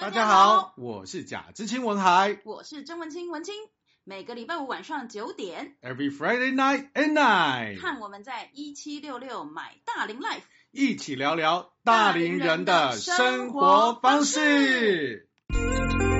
大家好，我是贾知青文海， 我是曾文清文清。每个礼拜五晚上9点 Every Friday night at night， 看我们在1766买大龄 Life， 一起聊聊大龄人的生活方式。